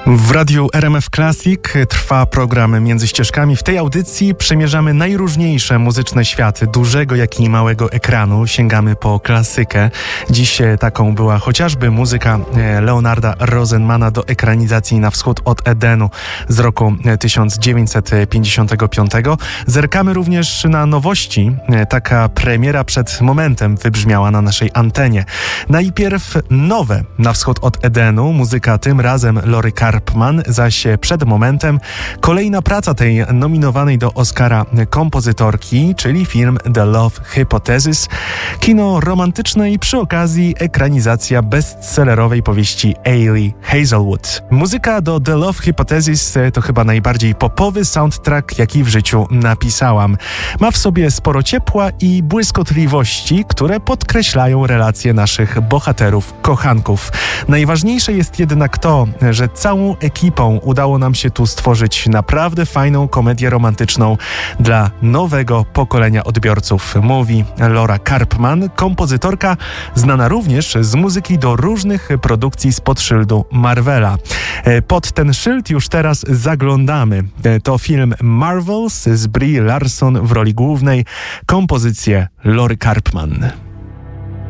W radiu RMF Classic trwa program Między Ścieżkami. W tej audycji przemierzamy najróżniejsze muzyczne światy dużego, jak i małego ekranu. Sięgamy po klasykę. Dziś taką była chociażby muzyka Leonarda Rosenmana do ekranizacji Na wschód od Edenu z roku 1955. Zerkamy również na nowości. Taka premiera przed momentem wybrzmiała na naszej antenie. Najpierw nowe Na wschód od Edenu, muzyka tym razem Lory Karpman, zaś przed momentem kolejna praca tej nominowanej do Oscara kompozytorki, czyli film The Love Hypothesis, kino romantyczne i przy okazji ekranizacja bestsellerowej powieści Ailey Hazelwood. Muzyka do The Love Hypothesis to chyba najbardziej popowy soundtrack, jaki w życiu napisałam. Ma w sobie sporo ciepła i błyskotliwości, które podkreślają relacje naszych bohaterów, kochanków. Najważniejsze jest jednak to, że całą ekipą udało nam się tu stworzyć naprawdę fajną komedię romantyczną dla nowego pokolenia odbiorców, mówi Laura Karpman, kompozytorka znana również z muzyki do różnych produkcji spod szyldu Marvela. Pod ten szyld już teraz zaglądamy. To film Marvels z Brie Larson w roli głównej, kompozycje Lory Karpman.